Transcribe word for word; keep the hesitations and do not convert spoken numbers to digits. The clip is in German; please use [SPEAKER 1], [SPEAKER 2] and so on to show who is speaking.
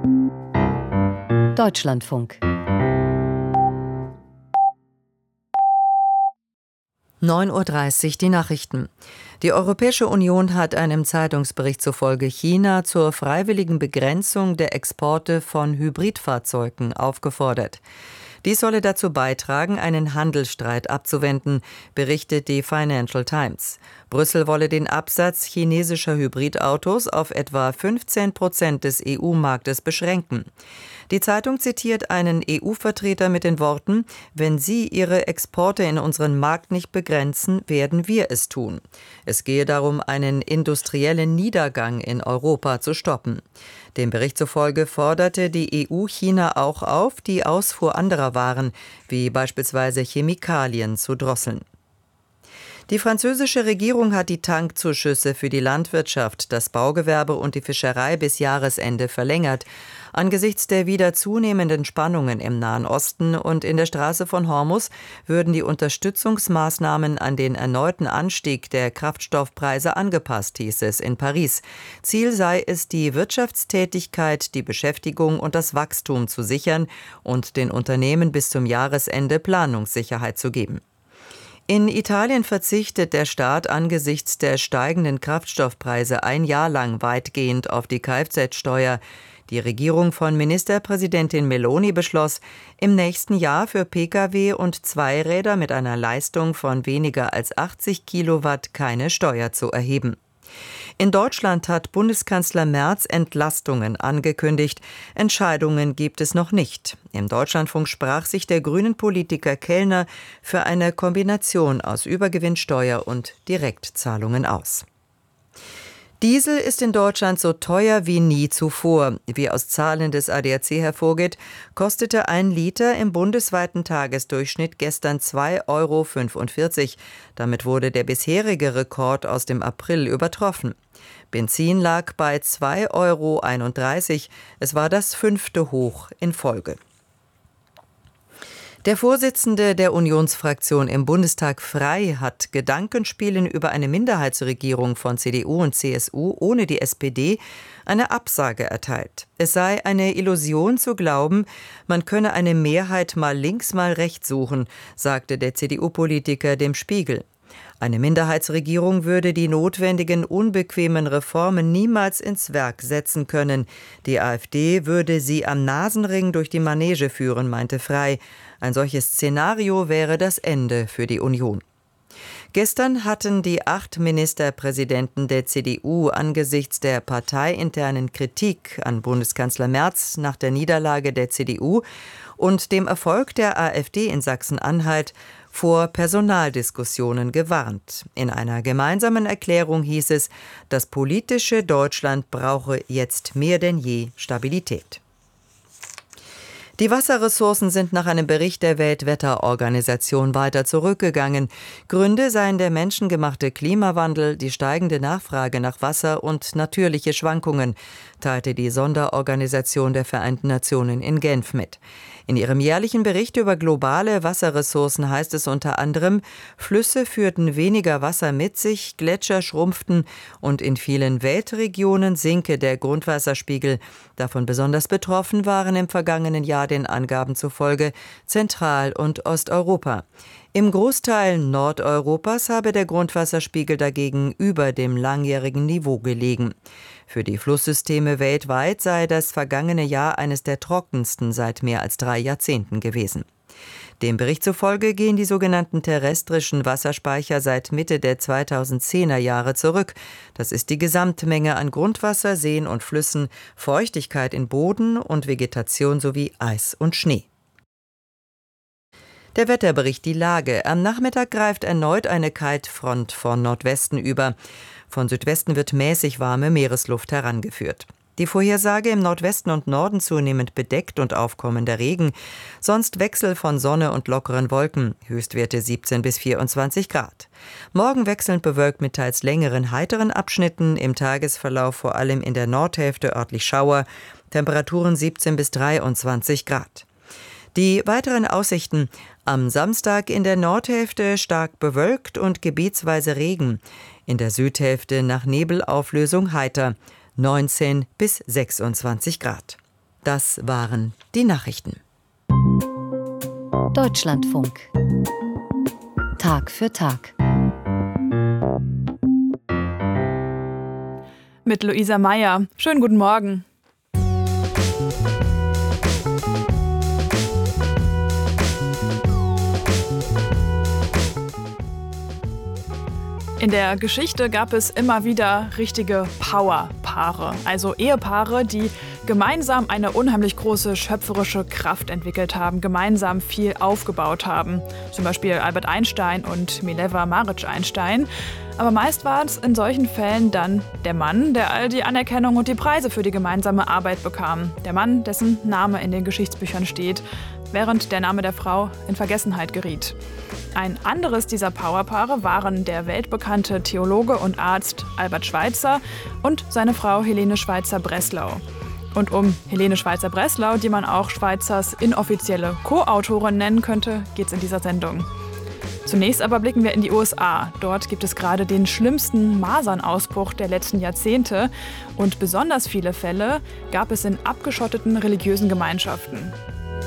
[SPEAKER 1] Deutschlandfunk.
[SPEAKER 2] neun Uhr dreißig, die Nachrichten. Die Europäische Union hat einem Zeitungsbericht zufolge China zur freiwilligen Begrenzung der Exporte von Hybridfahrzeugen aufgefordert. Dies solle dazu beitragen, einen Handelsstreit abzuwenden, berichtet die Financial Times. Brüssel wolle den Absatz chinesischer Hybridautos auf etwa fünfzehn Prozent des E U-Marktes beschränken. Die Zeitung zitiert einen E U-Vertreter mit den Worten: Wenn Sie Ihre Exporte in unseren Markt nicht begrenzen, werden wir es tun. Es gehe darum, einen industriellen Niedergang in Europa zu stoppen. Dem Bericht zufolge forderte die E U China auch auf, die Ausfuhr anderer Waren, wie beispielsweise Chemikalien, zu drosseln. Die französische Regierung hat die Tankzuschüsse für die Landwirtschaft, das Baugewerbe und die Fischerei bis Jahresende verlängert. Angesichts der wieder zunehmenden Spannungen im Nahen Osten und in der Straße von Hormuz würden die Unterstützungsmaßnahmen an den erneuten Anstieg der Kraftstoffpreise angepasst, hieß es in Paris. Ziel sei es, die Wirtschaftstätigkeit, die Beschäftigung und das Wachstum zu sichern und den Unternehmen bis zum Jahresende Planungssicherheit zu geben. In Italien verzichtet der Staat angesichts der steigenden Kraftstoffpreise ein Jahr lang weitgehend auf die Kfz-Steuer. Die Regierung von Ministerpräsidentin Meloni beschloss, im nächsten Jahr für Pkw und Zweiräder mit einer Leistung von weniger als achtzig Kilowatt keine Steuer zu erheben. In Deutschland hat Bundeskanzler Merz Entlastungen angekündigt. Entscheidungen gibt es noch nicht. Im Deutschlandfunk sprach sich der Grünen-Politiker Kellner für eine Kombination aus Übergewinnsteuer und Direktzahlungen aus. Diesel ist in Deutschland so teuer wie nie zuvor. Wie aus Zahlen des A D A C hervorgeht, kostete ein Liter im bundesweiten Tagesdurchschnitt gestern zwei Euro fünfundvierzig. Damit wurde der bisherige Rekord aus dem April übertroffen. Benzin lag bei zwei Euro einunddreißig. Es war das fünfte Hoch in Folge. Der Vorsitzende der Unionsfraktion im Bundestag Frey hat Gedankenspielen über eine Minderheitsregierung von C D U und C S U ohne die S P D eine Absage erteilt. Es sei eine Illusion zu glauben, man könne eine Mehrheit mal links, mal rechts suchen, sagte der C D U-Politiker dem Spiegel. Eine Minderheitsregierung würde die notwendigen unbequemen Reformen niemals ins Werk setzen können. Die AfD würde sie am Nasenring durch die Manege führen, meinte Frey. Ein solches Szenario wäre das Ende für die Union. Gestern hatten die acht Ministerpräsidenten der C D U angesichts der parteiinternen Kritik an Bundeskanzler Merz nach der Niederlage der C D U und dem Erfolg der AfD in Sachsen-Anhalt vor Personaldiskussionen gewarnt. In einer gemeinsamen Erklärung hieß es, das politische Deutschland brauche jetzt mehr denn je Stabilität. Die Wasserressourcen sind nach einem Bericht der Weltwetterorganisation weiter zurückgegangen. Gründe seien der menschengemachte Klimawandel, die steigende Nachfrage nach Wasser und natürliche Schwankungen, teilte die Sonderorganisation der Vereinten Nationen in Genf mit. In ihrem jährlichen Bericht über globale Wasserressourcen heißt es unter anderem, Flüsse führten weniger Wasser mit sich, Gletscher schrumpften und in vielen Weltregionen sinke der Grundwasserspiegel. Davon besonders betroffen waren im vergangenen Jahr den Angaben zufolge Zentral- und Osteuropa. Im Großteil Nordeuropas habe der Grundwasserspiegel dagegen über dem langjährigen Niveau gelegen. Für die Flusssysteme weltweit sei das vergangene Jahr eines der trockensten seit mehr als drei Jahrzehnten gewesen. Dem Bericht zufolge gehen die sogenannten terrestrischen Wasserspeicher seit Mitte der zweitausendzehner Jahre zurück. Das ist die Gesamtmenge an Grundwasser, Seen und Flüssen, Feuchtigkeit in Boden und Vegetation sowie Eis und Schnee. Der Wetterbericht, die Lage. Am Nachmittag greift erneut eine Kaltfront von Nordwesten über. Von Südwesten wird mäßig warme Meeresluft herangeführt. Die Vorhersage: im Nordwesten und Norden zunehmend bedeckt und aufkommender Regen, sonst Wechsel von Sonne und lockeren Wolken, Höchstwerte siebzehn bis vierundzwanzig Grad. Morgen wechselnd bewölkt mit teils längeren, heiteren Abschnitten, im Tagesverlauf vor allem in der Nordhälfte örtlich Schauer, Temperaturen siebzehn bis dreiundzwanzig Grad. Die weiteren Aussichten: am Samstag in der Nordhälfte stark bewölkt und gebietsweise Regen, in der Südhälfte nach Nebelauflösung heiter, neunzehn bis sechsundzwanzig Grad. Das waren die Nachrichten.
[SPEAKER 1] Deutschlandfunk. Tag für Tag.
[SPEAKER 3] Mit Luisa Meyer. Schönen guten Morgen. In der Geschichte gab es immer wieder richtige Powerpaare, also Ehepaare, die gemeinsam eine unheimlich große schöpferische Kraft entwickelt haben, gemeinsam viel aufgebaut haben. Zum Beispiel Albert Einstein und Mileva Maric-Einstein. Aber meist war es in solchen Fällen dann der Mann, der all die Anerkennung und die Preise für die gemeinsame Arbeit bekam. Der Mann, dessen Name in den Geschichtsbüchern steht, während der Name der Frau in Vergessenheit geriet. Ein anderes dieser Powerpaare waren der weltbekannte Theologe und Arzt Albert Schweitzer und seine Frau Helene Schweitzer-Breslau. Und um Helene Schweitzer-Breslau, die man auch Schweitzers inoffizielle Co-Autorin nennen könnte, geht es in dieser Sendung. Zunächst aber blicken wir in die U S A. Dort gibt es gerade den schlimmsten Masernausbruch der letzten Jahrzehnte. Und besonders viele Fälle gab es in abgeschotteten religiösen Gemeinschaften.